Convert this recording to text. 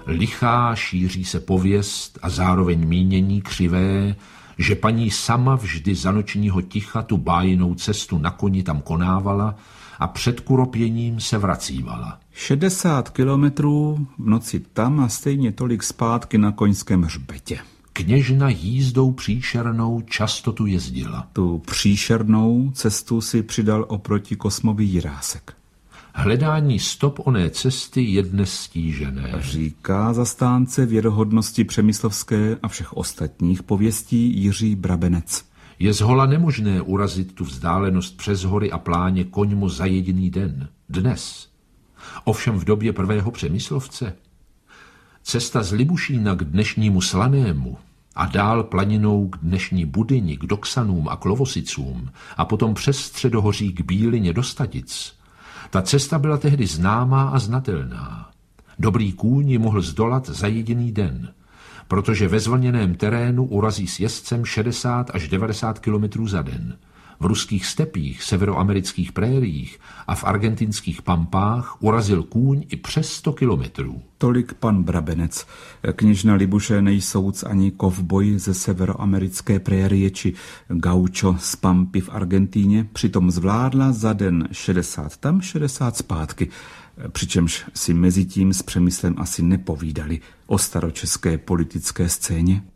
Lichá šíří se pověst a zároveň mínění křivé, že paní sama vždy za nočního ticha tu bájnou cestu na koni tam konávala a před kuropěním se vracívala. 60 kilometrů v noci tam a stejně tolik zpátky na koňském hřbetě. Kněžna jízdou příšernou často tu jezdila. Tu příšernou cestu si přidal oproti Kosmovi Jirásek. Hledání stop oné cesty je dnes stížené. Říká zastánce věrohodnosti přemyslovské a všech ostatních pověstí Jiří Brabenec. Je zhola nemožné urazit tu vzdálenost přes hory a pláně koňmu za jediný den. Dnes. Ovšem v době prvého přemyslovce. Cesta z Libušína k dnešnímu Slanému a dál planinou k dnešní Budyni, k Doksanům a Klovosicům a potom přes Středohoří k Bílině do Stadic. Ta cesta byla tehdy známá a znatelná. Dobrý kůň ji mohl zdolat za jediný den, protože ve zvlněném terénu urazí s jezdcem 60 až 90 kilometrů za den. V ruských stepích, severoamerických prériích a v argentinských pampách urazil kůň i přes 100 kilometrů. Tolik pan Brabenec. Kněžna Libuše nejsouc ani kovboj ze severoamerické prérie či gaucho z Pampy v Argentíně přitom zvládla za den 60 tam, 60 zpátky. Přičemž si mezi tím s Přemyslem asi nepovídali o staročeské politické scéně.